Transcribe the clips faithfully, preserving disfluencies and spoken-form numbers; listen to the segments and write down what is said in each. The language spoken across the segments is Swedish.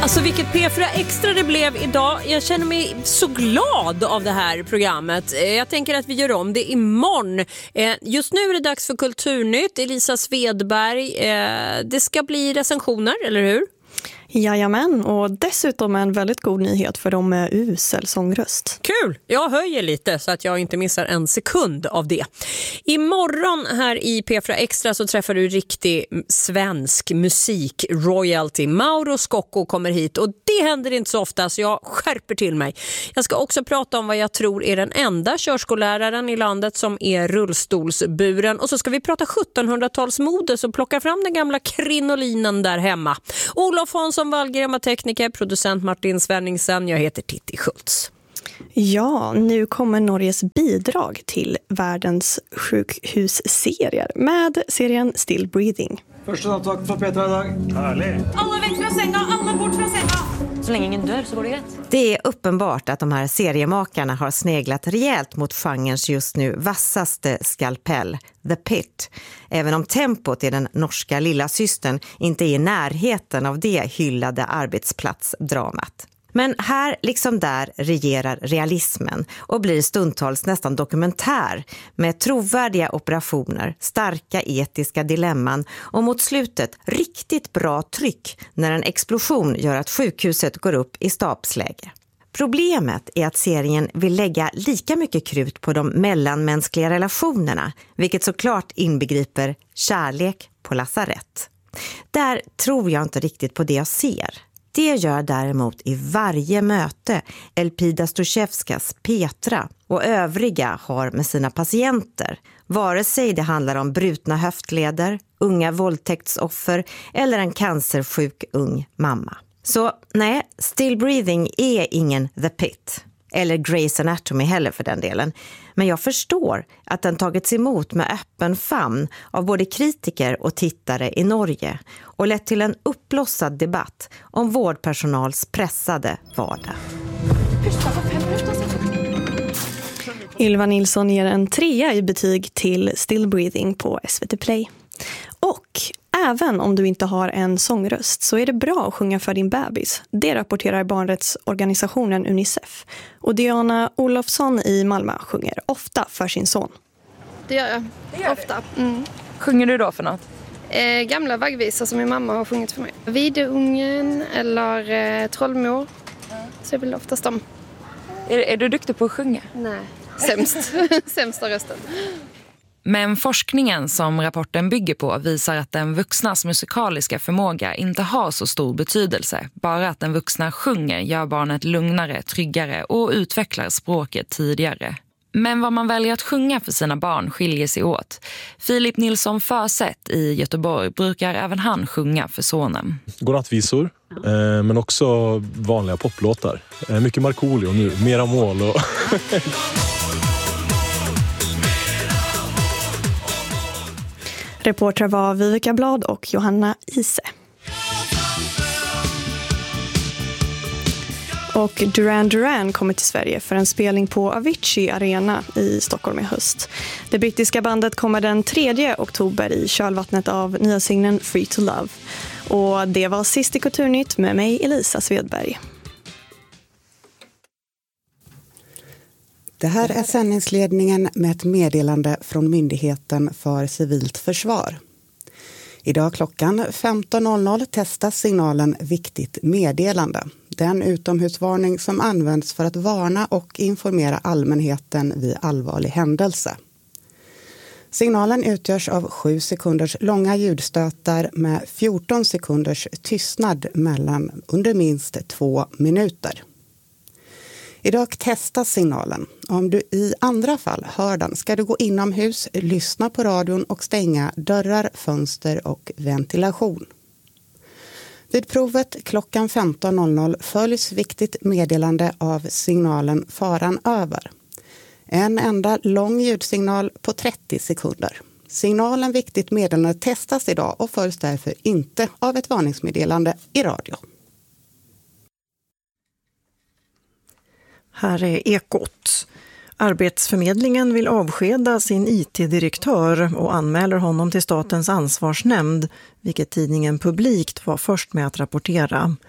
Alltså vilket P fyra Extra det blev idag. Jag känner mig så glad av det här programmet. Jag tänker att vi gör om det imorgon. Just nu är det dags för Kulturnytt. Elisa Svedberg. Det ska bli recensioner, eller hur? Jajamän, och dessutom en väldigt god nyhet för dem med usel sångröst. Kul! Jag höjer lite så att jag inte missar en sekund av det. Imorgon här i P fyra Extra så träffar du riktig svensk musik royalty. Mauro Scocco kommer hit och det händer inte så ofta så jag skärper till mig. Jag ska också prata om vad jag tror är den enda körskolläraren i landet som är rullstolsburen. Och så ska vi prata sjuttonhundratalsmode så plocka fram den gamla krinolinen där hemma. Olof Hansson Wallgren var tekniker, producent Martin Svenningsen. Jag heter Titti Schultz. Ja, nu kommer Norges bidrag till världens sjukhusserier med serien Still Breathing. Första tack för Petra idag. Härligt. Alla väck från sänga, alla bort från sänga. Så länge ingen dör så går det rätt. Det är uppenbart att de här seriemakarna har sneglat rejält mot genrens just nu vassaste skalpell, The Pit. Även om tempot i den norska lilla systern inte är i närheten av det hyllade arbetsplatsdramat. Men här liksom där regerar realismen och blir stundtals nästan dokumentär med trovärdiga operationer, starka etiska dilemman och mot slutet riktigt bra tryck när en explosion gör att sjukhuset går upp i stabsläge. Problemet är att serien vill lägga lika mycket krut på de mellanmänskliga relationerna, vilket såklart inbegriper kärlek på lasarett. Där tror jag inte riktigt på det jag ser. Det gör däremot i varje möte Elpida Stojevskas Petra och övriga har med sina patienter. Vare sig det handlar om brutna höftleder, unga våldtäktsoffer eller en cancersjuk ung mamma. Så nej, Still Breathing är ingen The Pit. Eller Grey's Anatomy heller för den delen. Men jag förstår att den tagits emot med öppen famn av både kritiker och tittare i Norge och lett till en uppblossad debatt om vårdpersonals pressade vardag. Ylva Nilsson ger en trea i betyg till Still Breathing på S V T Play. Och även om du inte har en sångröst så är det bra att sjunga för din bebis. Det rapporterar barnrättsorganisationen Unicef. Och Diana Olofsson i Malmö sjunger ofta för sin son. Det gör jag, det gör ofta. Mm. Sjunger du då för något? Eh, gamla vaggvisor som min mamma har sjungit för mig. Videungen eller eh, Trollmor. Mm. Så jag vill oftast dem. Är, är du duktig på att sjunga? Nej, sämst. Sämsta rösten. Men forskningen som rapporten bygger på visar att den vuxnas musikaliska förmåga inte har så stor betydelse. Bara att den vuxna sjunger gör barnet lugnare, tryggare och utvecklar språket tidigare. Men vad man väljer att sjunga för sina barn skiljer sig åt. Filip Nilsson Försett i Göteborg brukar även han sjunga för sonen. Godnattvisor, eh, men också vanliga poplåtar. Eh, mycket Markoolio nu, mera mål och... Reportrar var Viveka Blad och Johanna Ise. Och Duran Duran kommer till Sverige för en spelning på Avicii Arena i Stockholm i höst. Det brittiska bandet kommer den tredje oktober i kölvattnet av nya singeln Free to Love. Och det var sist i Kulturnytt med mig Elisa Svedberg. Det här är sändningsledningen med ett meddelande från Myndigheten för civilt försvar. Idag klockan femton noll noll testas signalen Viktigt meddelande. Den utomhusvarning som används för att varna och informera allmänheten vid allvarlig händelse. Signalen utgörs av sju sekunders långa ljudstötar med fjorton sekunders tystnad mellan under minst två minuter. Idag testas signalen. Om du i andra fall hör den ska du gå inomhus, lyssna på radion och stänga dörrar, fönster och ventilation. Vid provet klockan femton noll noll följs Viktigt meddelande av signalen Faran över. En enda lång ljudsignal på trettio sekunder. Signalen Viktigt meddelande testas idag och följs därför inte av ett varningsmeddelande i radio. Här är Ekot. Arbetsförmedlingen vill avskeda sin I T-direktör och anmäler honom till Statens ansvarsnämnd, vilket tidningen Publikt var först med att rapportera.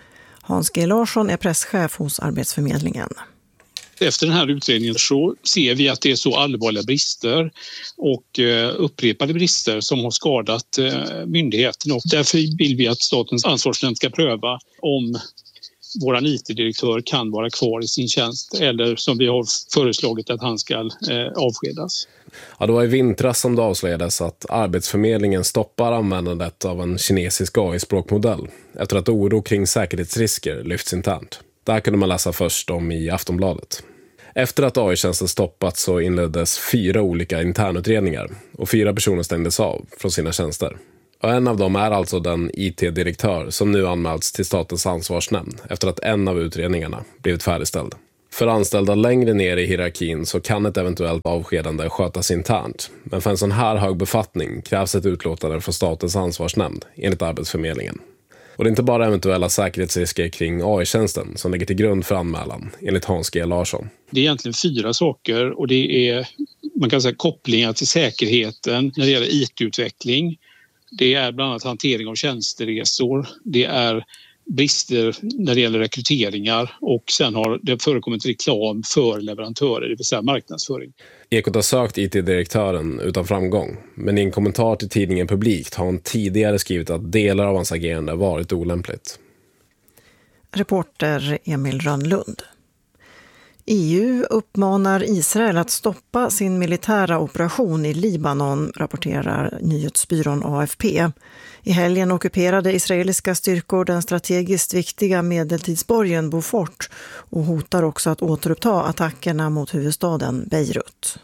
Hans G. Larsson är presschef hos Arbetsförmedlingen. Efter den här utredningen så ser vi att det är så allvarliga brister och upprepade brister som har skadat myndigheten. Och därför vill vi att Statens ansvarsnämnd ska pröva om vår I T-direktör kan vara kvar i sin tjänst eller som vi har föreslagit att han ska avskedas. Ja, det var i vintras som det avslöjades att Arbetsförmedlingen stoppar användandet av en kinesisk A I-språkmodell efter att oro kring säkerhetsrisker lyfts internt. Det här kunde man läsa först om i Aftonbladet. Efter att A I-tjänsten stoppats så inleddes fyra olika internutredningar och fyra personer stängdes av från sina tjänster. Och en av dem är alltså den I T-direktör som nu anmälts till Statens ansvarsnämnd efter att en av utredningarna blivit färdigställd. För anställda längre ner i hierarkin så kan ett eventuellt avskedande skötas internt. Men för en sån här hög befattning krävs ett utlåtande från Statens ansvarsnämnd enligt Arbetsförmedlingen. Och det är inte bara eventuella säkerhetsrisker kring A I-tjänsten som ligger till grund för anmälan, enligt Hans G. Larsson. Det är egentligen fyra saker och det är, man kan säga, kopplingar till säkerheten när det gäller I T-utveckling. Det är bland annat hantering av tjänsteresor, det är brister när det gäller rekryteringar och sen har det förekommit reklam för leverantörer, det vill säga marknadsföring. Ekot har sökt I T-direktören utan framgång, men i en kommentar till tidningen Publikt har hon tidigare skrivit att delar av hans agerande varit olämpligt. Reporter Emil Rönnlund. E U uppmanar Israel att stoppa sin militära operation i Libanon, rapporterar nyhetsbyrån A F P. I helgen ockuperade israeliska styrkor den strategiskt viktiga medeltidsborgen Beaufort och hotar också att återuppta attackerna mot huvudstaden Beirut.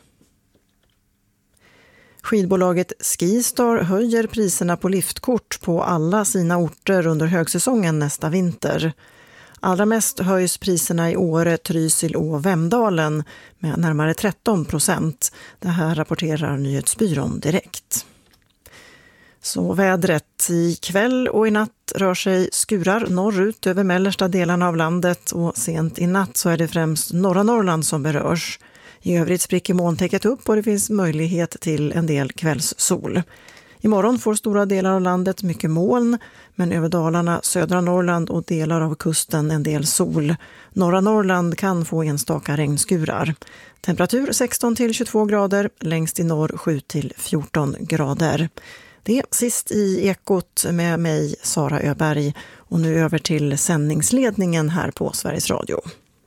Skidbolaget Skistar höjer priserna på liftkort på alla sina orter under högsäsongen nästa vinter. Allra mest höjs priserna i Åre, Trysil och Vemdalen med närmare tretton procent. Det här rapporterar nyhetsbyrån direkt. Så vädret. I kväll och i natt rör sig skurar norrut över mellersta delarna av landet och sent i natt så är det främst norra Norrland som berörs. I övrigt spricker molntäcket upp och det finns möjlighet till en del kvällssol. Imorgon får stora delar av landet mycket moln, men över Dalarna, södra Norrland och delar av kusten en del sol. Norra Norrland kan få enstaka regnskurar. Temperatur sexton till tjugotvå grader, längst i norr sju till fjorton grader. Det är sist i Ekot med mig, Sara Öberg, och nu över till sändningsledningen här på Sveriges Radio.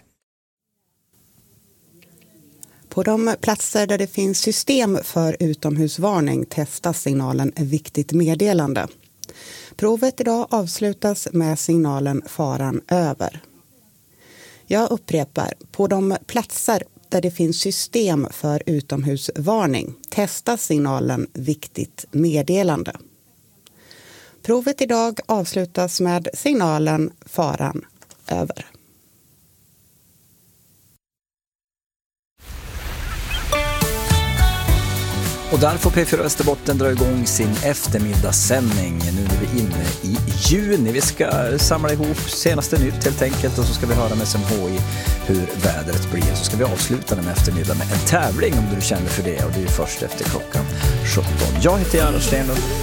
På de platser där det finns system för utomhusvarning testas signalen viktigt meddelande. Provet idag avslutas med signalen faran över. Jag upprepar, på de platser där det finns system för utomhusvarning testas signalen viktigt meddelande. Provet idag avslutas med signalen faran över. Och där får P fyra Österbotten dra igång sin eftermiddagssändning. Nu är vi inne i juni. Vi ska samla ihop senaste nytt helt enkelt och så ska vi höra med S M H I hur vädret blir. Så ska vi avsluta den eftermiddagen med en tävling om du känner för det och det är först efter klockan sjutton. Jag heter Jarl Stenlund.